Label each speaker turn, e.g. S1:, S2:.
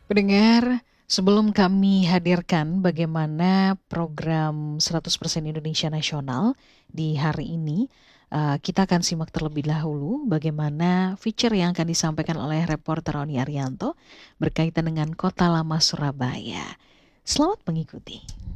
S1: Pendengar, sebelum kami hadirkan bagaimana program 100% Indonesia Nasional di hari ini, kita akan simak terlebih dahulu bagaimana feature yang akan disampaikan oleh reporter Roni Arianto berkaitan dengan Kota Lama Surabaya. Selamat mengikuti.